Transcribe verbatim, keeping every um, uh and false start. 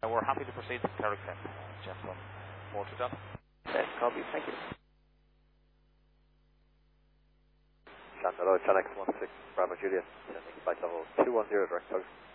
Uh, we're happy to proceed to Carrickfinn. Uh, gentlemen, motor done. Yes, copy, thank you. Shandalo, Channel one six, Bravo Juliet, sending flight level two one zero direct post.